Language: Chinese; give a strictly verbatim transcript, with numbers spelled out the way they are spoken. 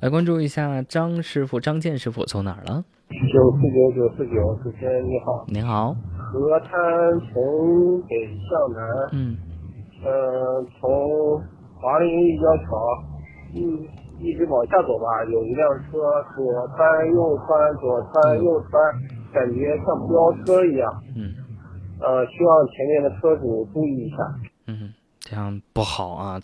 来关注一下张师傅，张建师傅从哪儿了？ 九四九九四九，主持人你好。 您好。 河滩从北向南， 嗯， 呃，从华林立交桥一一直往下走吧，有一辆车左穿右穿，左穿右穿，感觉像飙车一样。 嗯， 呃，希望前面的车主注意一下。 嗯，这样不好啊。